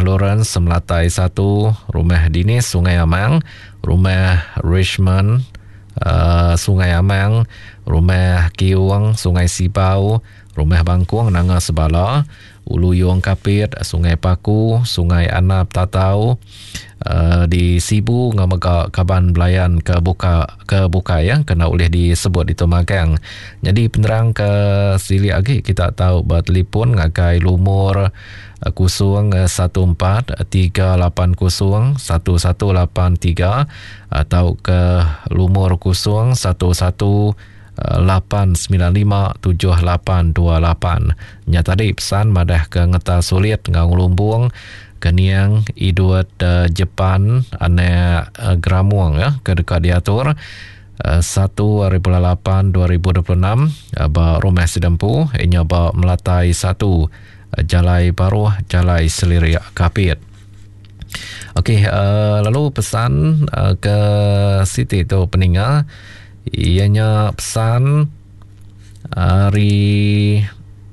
Lawrence Melatai 1, Rumah Dinis Sungai Amang, Rumah Richmond Sungai Amang, Rumah Kiwang Sungai Sibau, Rumah Bangkuang Nanga Sebala, Ulu Yuang Kapit Sungai Paku, Sungai Anap Tatau, di Sibu ngamaga Kaban Belayan ke buka ya, kena oleh disebut di Tomagang. Jadi penerang ke sili lagi kita tahu bertelefon ngagai lumur 0438011183 atau ke lumur 0118957828. Nya tadi pesan madah ke ngeta sulit ngang lumbung keniang iduat Jepang ane Gramuang ya ke dekat diatur 1/8/2026 ba Rumah Sedempu inya ba Melatai 1 Jalai Baru Jalai Seliria Kapit. Okey, lalu pesan ke Siti tu peninga ianya pesan hari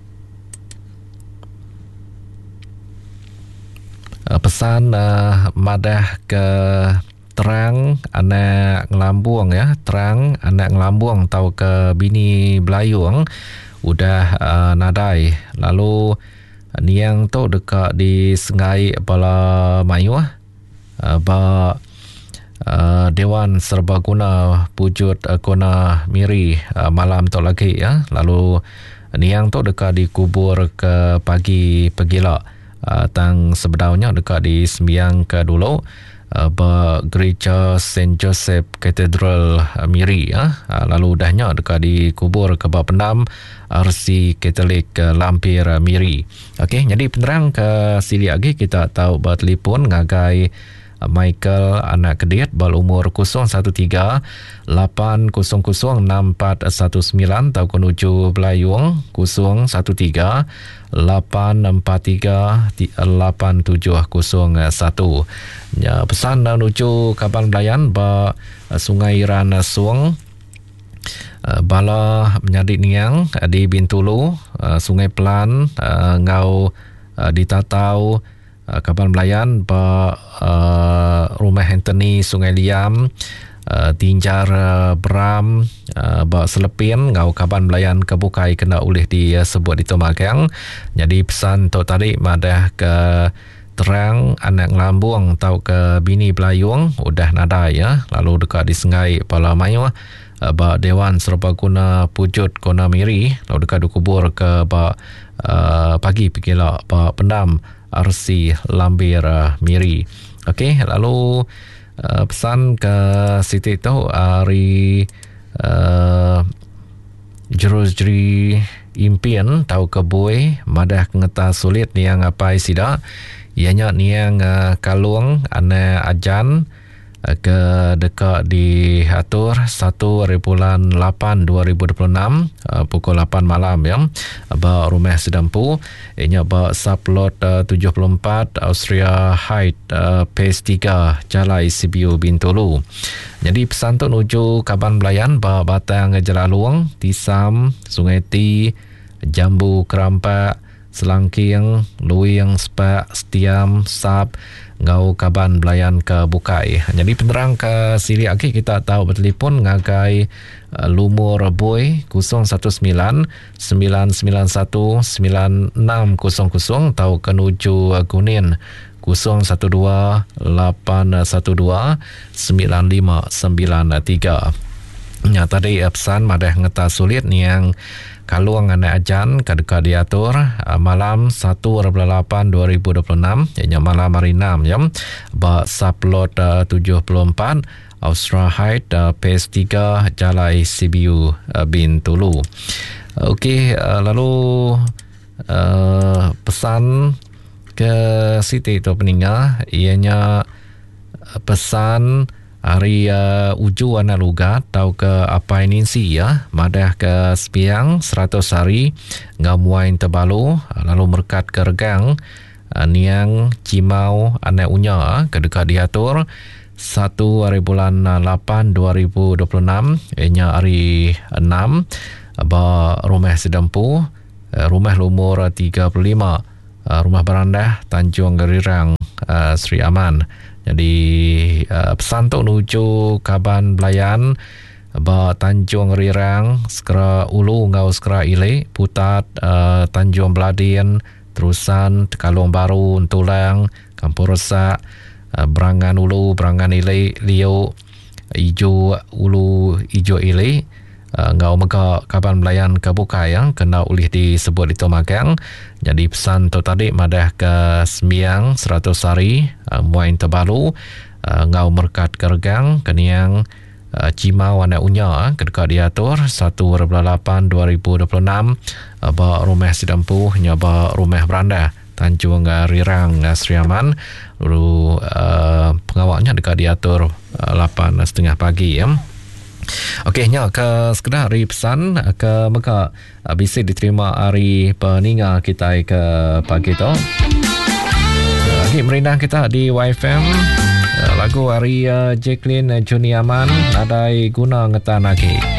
pesan madah ke terang anak ngelambung ya, terang anak ngelambung tahu ke bini Belayung udah nadai. Lalu niang tu dekat di Sengai Bala Mayu ba Dewan Serbaguna Pujut Kona Miri malam tu lagi ya. Lalu niang tu dekat di kubur ke pagi pegila tang sebedaunya dekat di sembiang ke dulu ba Gereja St. Joseph Cathedral Miri ya. Lalu dahnya dekat di kubur ke Bapendam RC Katolik Lampir Miri. Okey, jadi penerang ke sili lagi kita tahu bertelefon ngagai Michael anak Kedir berumur 013-800-6419 atau menuju Belayung 013-843-8701. Ya, pesan menuju Kaban Belayan ba Sungai Iran Suang bala menjadi niang di Bintulu, Sungai Pelan ngau ditatau Kaban Belayan ba Rumah Anthony Sungai Liam, Tinjar Beram ba Selepin ngau Kaban Belayan kebukai kena oleh disebut di Tomagang. Jadi pesan tu tadi madah ke terang anak ngelambung tahu ke bini Belayung udah nada ya. Lalu dekat di Sengai Palamayu ba Dewan Serbaguna Pujut Kona Miri, lalu dekat di kubur ke ba pagi pegila ba Pendam RC Lambir Miri. Okey, lalu pesan ke Siti tu hari Jerujri Impian tahu ke Boy madah ngeta sulit niang apa sida ianya niang kalung ane ajan ke dekat diatur 1/8/2026 pukul 8 malam ya ba Rumah Sedempu ianya ba Saplot 74 Austria Height Pace 3 Jalai Sibiu Bintulu. Jadi pesan tu nuju Kaban Belayan ba Batang Jelaluang, Tisam, Sungai Ti, Jambu Kerampak, Selangking, Luing, Sepak, Setiam, Sap, ngau Kaban Belayan ke bukai. Jadi penerang ke sili lagi kita tahu bertelefon ngagai lumur boy 019919600 tahu kenuju Gunin 0128129593. Nya tadi pesan madah ngeta sulit ni yang kaluang anak ajan ke dekat diatur malam 1/8/2026 ianya malam hari 6 ya ba Saplot 74 Austria Height Pace 3 Jalai Sibiu Bintulu. Okey, lalu pesan ke Siti tu peninggal ianya pesan hari uju anak lugat tau ke apa ini sih ya madah ke sepiang 100 hari ngamuain tebalu lalu merkat ke regang niang cimau anak unya ke dekat diatur 1/8/2026 ianya hari 6 ba Rumah Sedempu, rumah lumur 35 Rumah Berandah Tanjung Gerirang Sri Aman. Jadi pesan tu menuju Kaban Belayan ba Tanjung Rirang Skra Ulu ngau Skra Ile Putat Tanjung Beladin terusan Tekalung Baru Tulang Kampung Rosak Berangan Ulu Berangan Ile Liu Ijo Ulu Ijo Ile ngau mega Kaban Belayan kebuka yang kena ulih disebut itu magang. Jadi pesan tu tadi madah ke Semiang 100 hari Muain Terbaru ngau Merkat Kergang Keniang Cimau anak unya kedekat diatur 1/8/2026 ba rumah Sidampuh nyaba rumah Beranda Tanjung Rirang Sri Aman. Lalu pengawalnya dekat diatur 8:30 pagi ya. Okey, nya ke sekedar hari pesan ke maka bisa diterima hari peningal kita ke pagi tu. Lagi merindah kita di YFM. Lagu hari Jacqueline Juni Aman nadai guna ngetan lagi.